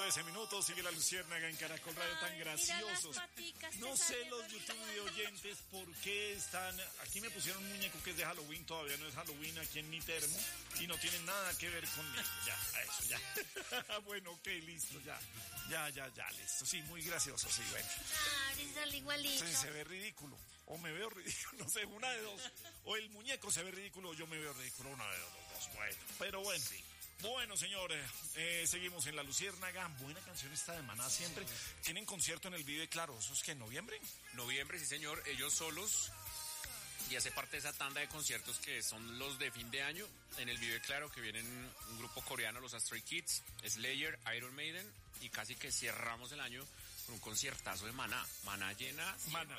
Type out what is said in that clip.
13 minutos, sigue la Luciérnaga en Caracol Radio, tan graciosos. No sé los YouTube de oyentes por qué están... Aquí me pusieron un muñeco que es de Halloween, todavía no es Halloween aquí en mi termo, y no tiene nada que ver conmigo. Ya, eso, ya. Bueno, ok, listo, ya, listo. Sí, muy gracioso, sí, bueno. Sale igualito. Se ve ridículo, o me veo ridículo, no sé, una de dos. O el muñeco se ve ridículo, o yo me veo ridículo, una de los dos. Bueno, pero bueno, sí. Bueno, señores, seguimos en La Luciérnaga. Buena canción esta de Maná siempre. ¿Tienen concierto en el Vive Claro? ¿Eso es que en noviembre? Noviembre, sí, señor. Ellos solos. Y hace parte de esa tanda de conciertos que son los de fin de año. En el Vive Claro, que vienen un grupo coreano, los Stray Kids, Slayer, Iron Maiden. Y casi que cerramos el año con un conciertazo de Maná. Maná llena. Maná.